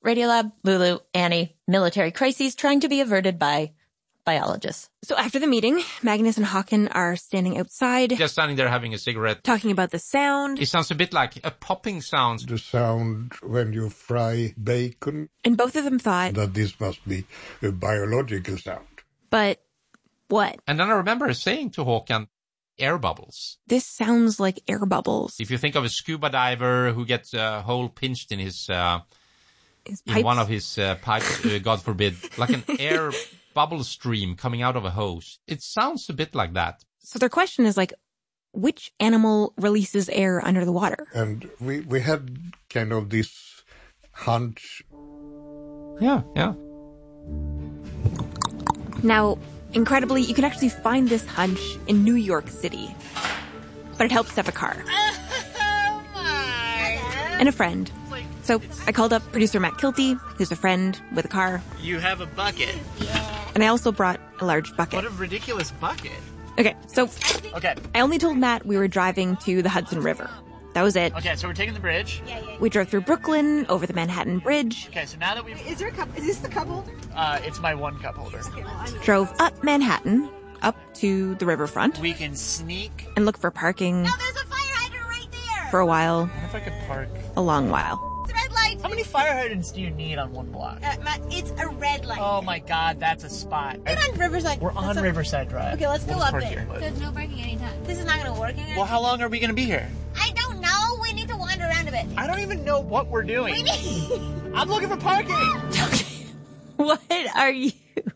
Radiolab, Lulu, Annie, military crises trying to be averted by biologists. So after the meeting, Magnus and Håkan are standing outside. Just standing there having a cigarette. Talking about the sound. It sounds a bit like a popping sound. The sound when you fry bacon. And both of them thought that this must be a biological sound. But what? And then I remember saying to Håkan, air bubbles. This sounds like air bubbles. If you think of a scuba diver who gets a hole pinched in his in one of his pipes, God forbid, like an air bubble stream coming out of a hose. It sounds a bit like that. So their question is like, which animal releases air under the water? And we had kind of this hunch. Yeah. Now, incredibly, you can actually find this hunch in New York City. But it helps to have a car. Oh, my. And a friend. So I called up producer Matt Kilty, who's a friend with a car. You have a bucket. And I also brought a large bucket. What a ridiculous bucket. Okay, so Okay. I only told Matt we were driving to the Hudson River. That was it. Okay, so we're taking the bridge. We drove through Brooklyn, over the Manhattan Bridge, Okay, so now that we've... Is this the cup holder? It's my one cup holder. drove up Manhattan, up to the riverfront, We can sneak... and look for parking There's a fire hydrant right there. for a while, I wonder if I could park... a long while. It's a red light. How many fire hydrants do you need on one block? Matt, it's a red light. Oh my god, that's a spot. Get on Riverside. We're on Riverside Drive. Okay, let's We'll go just up park there. here. There's no parking anytime. This is not going to work again. Well, how long are we going to be here? I don't know. We need to wander around a bit. I don't even know what we're doing. We need... I'm looking for parking. What are you?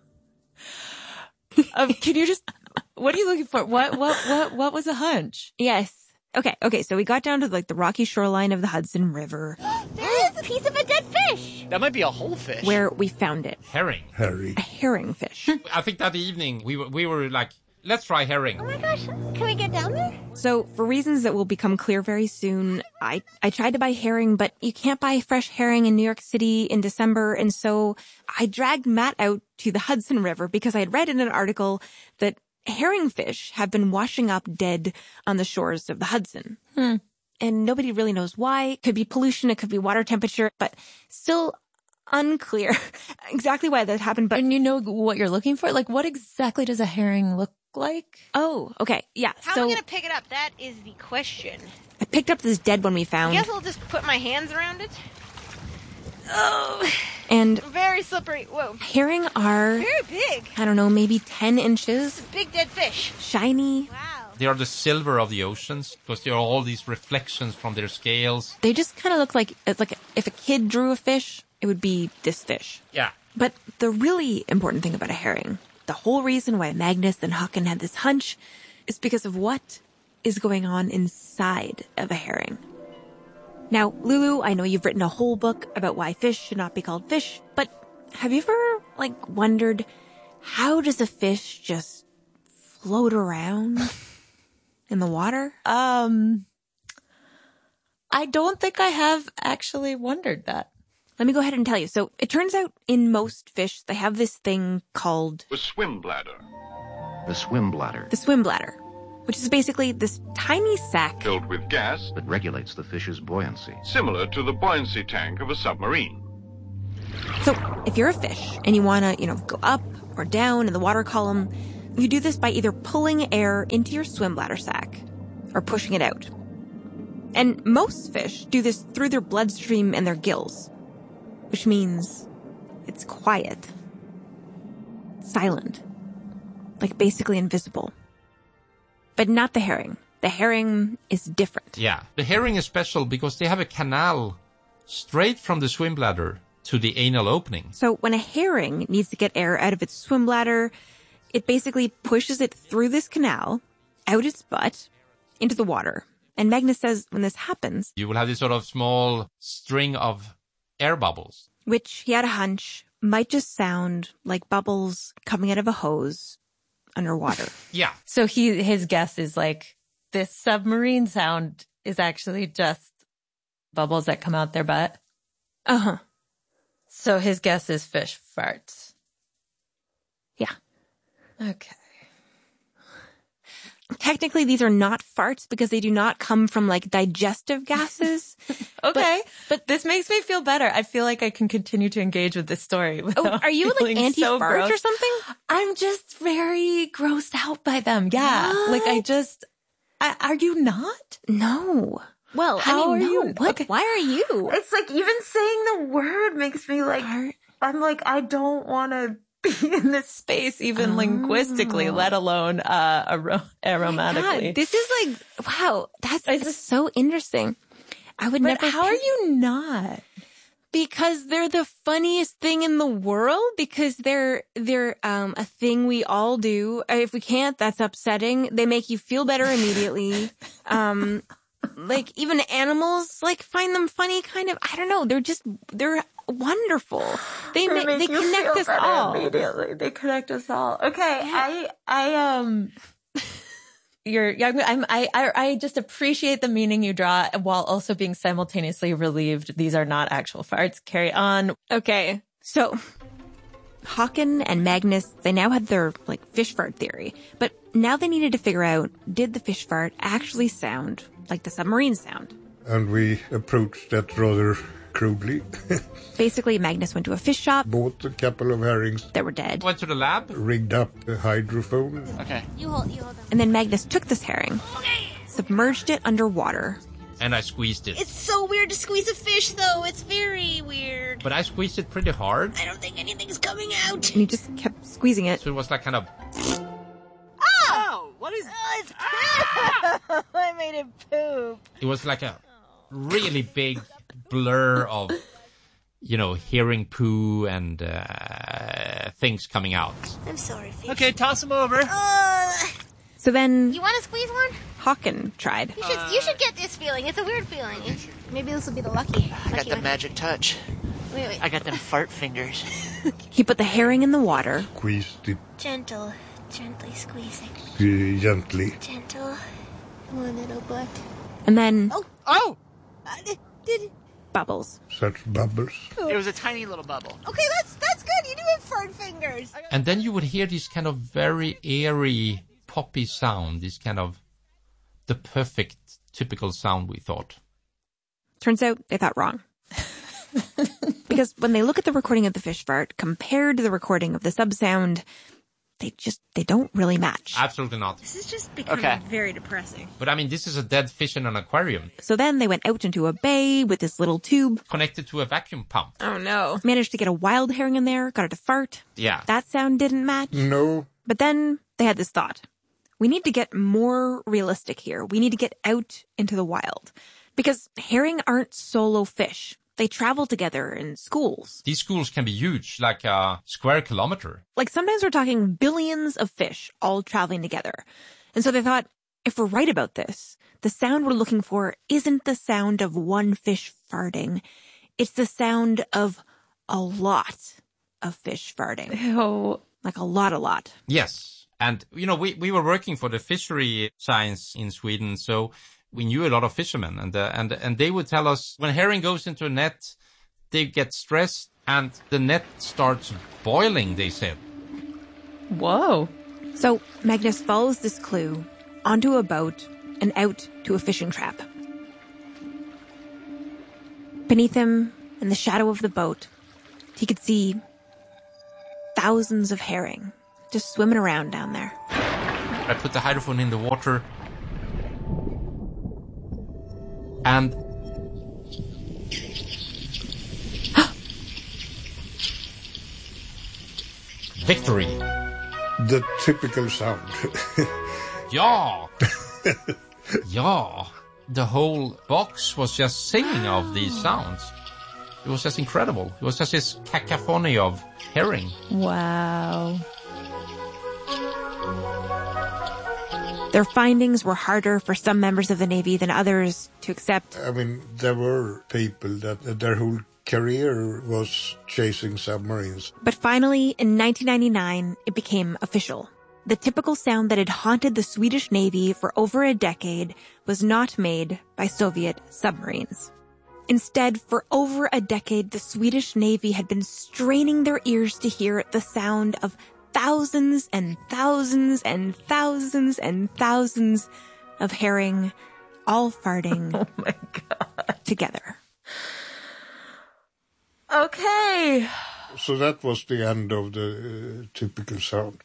Can you just? What are you looking for? What was a hunch? Yes. Okay, so we got down to like the rocky shoreline of the Hudson River There is a piece of a dead fish. That might be a whole fish. where we found it. Herring. Harry. A herring fish. I think that evening we were like, let's try herring. Oh my gosh, can we get down there? So for reasons that will become clear very soon, I tried to buy herring, but you can't buy fresh herring in New York City in December. And so I dragged Matt out to the Hudson River because I had read in an article that herring fish have been washing up dead on the shores of the Hudson. And nobody really knows why. It could be pollution, it could be water temperature, but still unclear exactly why that happened. But And you know what you're looking for? Like, what exactly does a herring look like? oh, okay, yeah. How so am I going to pick it up? That is the question. I picked up this dead one we I found, guess I'll just put my hands around it. Oh, and very slippery. Whoa. herring are, Very big. I don't know, maybe 10 inches, Big dead fish. shiny. Wow. They are the silver of the oceans because there are all these reflections from their scales. They just kind of look like, it's like if a kid drew a fish, it would be this fish. Yeah. But the really important thing about a herring, the whole reason why Magnus and Håkan had this hunch, is because of what is going on inside of a herring. Now, Lulu, I know you've written a whole book about why fish should not be called fish, but have you ever, wondered how does a fish just float around in the water? I don't think I have actually wondered that. Let me go ahead and tell you. So it turns out in most fish, they have this thing called The swim bladder, The swim bladder the swim bladder, which is basically this tiny sac. filled with gas, that regulates the fish's buoyancy. similar to the buoyancy tank of a submarine. So if you're a fish and you want to, go up or down in the water column, you do this by either pulling air into your swim bladder sac or pushing it out. And most fish do this through their bloodstream and their gills, which means it's quiet, silent, like basically invisible. But not the herring. The herring is different. Yeah. The herring is special because they have a canal straight from the swim bladder to the anal opening. So when a herring needs to get air out of its swim bladder, it basically pushes it through this canal, out its butt, into the water. And Magnus says when this happens, You will have this sort of small string of air bubbles. which he had a hunch might just sound like bubbles coming out of a hose underwater. Yeah. So his guess is like this submarine sound is actually just bubbles that come out their butt. Uh-huh. So his guess is fish farts. Yeah. Okay. technically these are not farts because they do not come from like digestive gases. Okay. But this makes me feel better. I feel like I can continue to engage with this story. Are you like anti-fart or something? I'm just very grossed out by them. Yeah. What? Like are you not? No. Well, How I mean, are no. you? What? Okay. Why are you? It's like even saying the word makes me like, I'm like, I don't want to be in this space even linguistically, let alone aromatically. God, this is like, wow, that's so interesting. I would never. How are you not? Because they're the funniest thing in the world. Because they're a thing we all do. If we can't, that's upsetting. They make you feel better immediately. Like even animals like find them funny. Kind of. I don't know. They're wwonderful. They connect us all. Immediately. They connect us all. Okay. Yeah. I just appreciate the meaning you draw while also being simultaneously relieved. These are not actual farts. Carry on. Okay. So Håkon and Magnus, they now had their like fish fart theory, but now they needed to figure out, did the fish fart actually sound like the submarine sound? And we approached that rather crudely. Basically, Magnus went to a fish shop, bought a couple of herrings that were dead, Went to the lab. rigged up a hydrophone. Okay. You hold them. and then Magnus took this herring, submerged it underwater. And I squeezed it. It's so weird to squeeze a fish, though. It's very weird. But I squeezed it pretty hard. I don't think anything's coming out. And he just kept squeezing it. So it was like kind of... Oh, what is... Oh, it's poop. I made it poop. It was like a really big blur of, hearing poo and things coming out. I'm sorry, fish. Okay, toss him over. So then You want to squeeze one? Håkon tried. You should get this feeling. It's a weird feeling. Maybe this will be the lucky. I got the magic touch. Wait. I got them fart fingers. He put the herring in the water, Squeezed it Gently squeezing. gently. Gentle. One little butt. and then Oh! bubbles. Such bubbles. It was a tiny little bubble. Okay, that's good. You do have fart fingers. And then you would hear this kind of very airy, poppy sound, this kind of the perfect, typical sound, we thought. Turns out they thought wrong. Because when they look at the recording of the fish fart compared to the recording of the sub sound, they don't really match. Absolutely not. This is just becoming very depressing. But I mean, this is a dead fish in an aquarium. So then they went out into a bay with this little tube. Connected to a vacuum pump. Oh no. Managed to get a wild herring in there, got it to fart. Yeah. That sound didn't match. No. But then they had this thought. We need to get more realistic here. We need to get out into the wild. Because herring aren't solo fish. They travel together in schools. These schools can be huge, like a square kilometer. Like sometimes we're talking billions of fish all traveling together. And so they thought, if we're right about this, the sound we're looking for isn't the sound of one fish farting. It's the sound of a lot of fish farting. Ew. Like a lot. Yes. And, we were working for the fishery science in Sweden, so we knew a lot of fishermen, and they would tell us when herring goes into a net, they get stressed and the net starts boiling, they said. Whoa. So Magnus follows this clue onto a boat and out to a fishing trap. Beneath him, in the shadow of the boat, he could see thousands of herring just swimming around down there. I put the hydrophone in the water and victory. The typical sound. Yeah. Yeah. The whole box was just singing of these sounds. It was just incredible. It was just this cacophony of herring. Wow. Their findings were harder for some members of the Navy than others to accept. I mean, there were people that their whole career was chasing submarines. But finally, in 1999, it became official. The typical sound that had haunted the Swedish Navy for over a decade was not made by Soviet submarines. Instead, for over a decade, the Swedish Navy had been straining their ears to hear the sound of thousands and thousands and thousands and thousands of herring all farting Oh my God. together. Okay. So that was the end of the typical sound.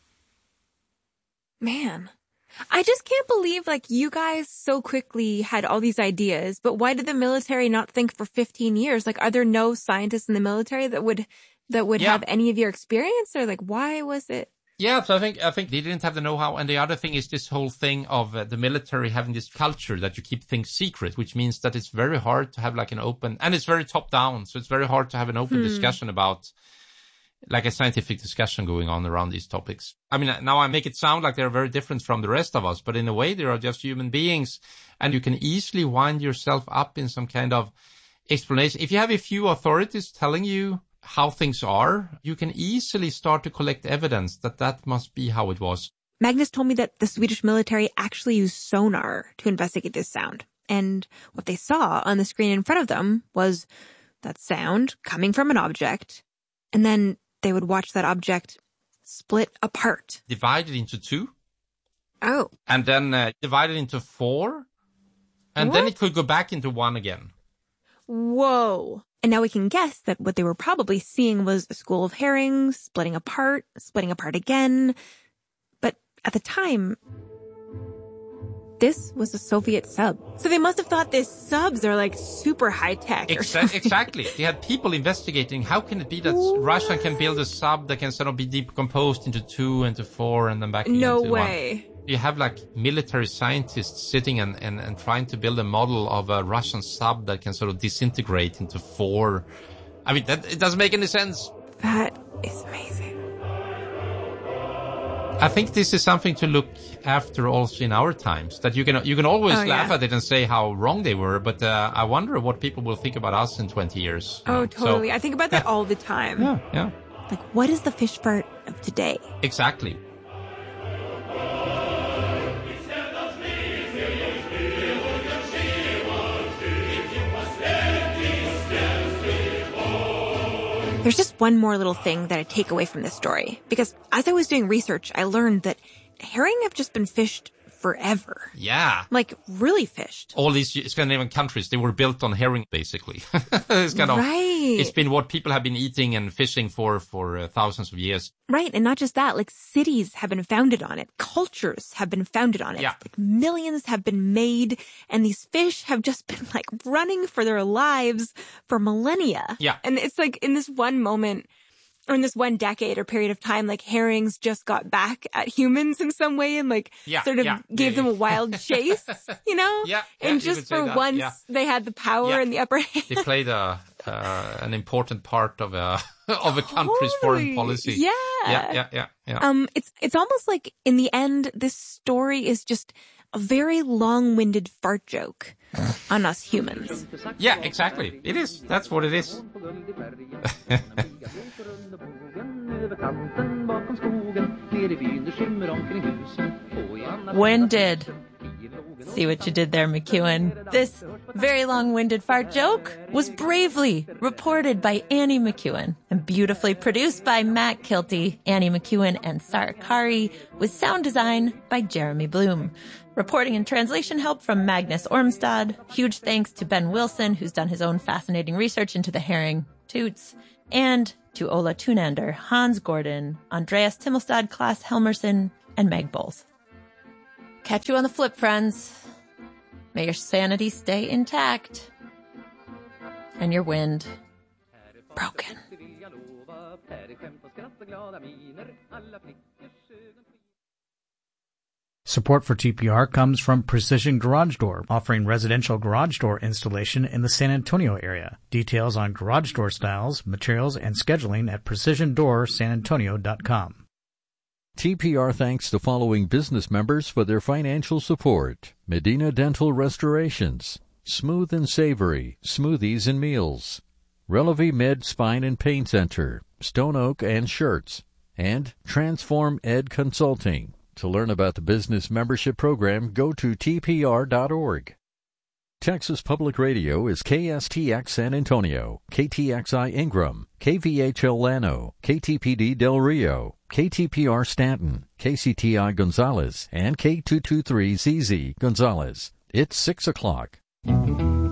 Man, I just can't believe like you guys so quickly had all these ideas, but why did the military not think for 15 years? Like, are there no scientists in the military that would have any of your experience, or like, why was it? Yeah, so I think they didn't have the know-how. And the other thing is this whole thing of the military having this culture that you keep things secret, which means that it's very hard to have like an open, and it's very top down. So it's very hard to have an open discussion about like a scientific discussion going on around these topics. I mean, now I make it sound like they're very different from the rest of us, but in a way they are just human beings, and you can easily wind yourself up in some kind of explanation. If you have a few authorities telling you how things are, you can easily start to collect evidence that must be how it was. Magnus told me that the Swedish military actually used sonar to investigate this sound. And what they saw on the screen in front of them was that sound coming from an object, and then they would watch that object split apart. Divided into two. Oh. And then divided into four. And then it could go back into one again. Whoa. And now we can guess that what they were probably seeing was a school of herrings splitting apart again. But at the time, this was a Soviet sub. So they must have thought these subs are like super high tech. Exactly. They had people investigating how can it be that Russia can build a sub that can sort of be decomposed into 2 and to 4 and then back into 1. No way. You have like military scientists sitting and trying to build a model of a Russian sub that can sort of disintegrate into 4. I mean, it doesn't make any sense. That is amazing. I think this is something to look after also in our times, that you can always laugh at it and say how wrong they were, but I wonder what people will think about us in 20 years. Totally. I think about that all the time. Yeah. Like, what is the fish fart of today? Exactly. There's just one more little thing that I take away from this story, because as I was doing research, I learned that herring have just been fished forever. Yeah. Like, really fished. All these Scandinavian countries, they were built on herring, basically. It's kind of, it's been what people have been eating and fishing for thousands of years. Right. And not just that, like, cities have been founded on it. Cultures have been founded on it. Yeah. Like, millions have been made. And these fish have just been, like, running for their lives for millennia. Yeah. And it's like, in this one moment, or in this one decade or period of time, like, herrings just got back at humans in some way and like gave them a wild chase, you know? Yeah. And just for once, they had the power and the upper hand. They played an important part of a country's foreign policy. Yeah. Yeah. It's almost like in the end, this story is just a very long-winded fart joke on us humans. Yeah, exactly. It is. That's what it is. Winded. See what you did there, McEwen. This very long-winded fart joke was bravely reported by Annie McEwen and beautifully produced by Matt Kilty, Annie McEwen, and Sarah Kari, with sound design by Jeremy Bloom. Reporting and translation help from Magnus Ormstad. Huge thanks to Ben Wilson, who's done his own fascinating research into the herring toots. And to Ola Tunander, Hans Gordon, Andreas Timmelstad, Klaas Helmerson, and Meg Bowles. Catch you on the flip, friends. May your sanity stay intact. And your wind broken. Support for TPR comes from Precision Garage Door, offering residential garage door installation in the San Antonio area. Details on garage door styles, materials, and scheduling at precisiondoorsanantonio.com. TPR thanks the following business members for their financial support: Medina Dental Restorations, Smooth and Savory, Smoothies and Meals, Relevi Med Spine and Pain Center, Stone Oak and Shirts, and Transform Ed Consulting. To learn about the business membership program, go to tpr.org. Texas Public Radio is KSTX San Antonio, KTXI Ingram, KVHL Llano, KTPD Del Rio, KTPR Stanton, KCTI Gonzales, and K223ZZ Gonzales. It's 6 o'clock.